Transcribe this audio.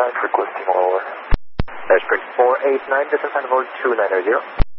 requesting all over. Spring 489, descent sign of 2900.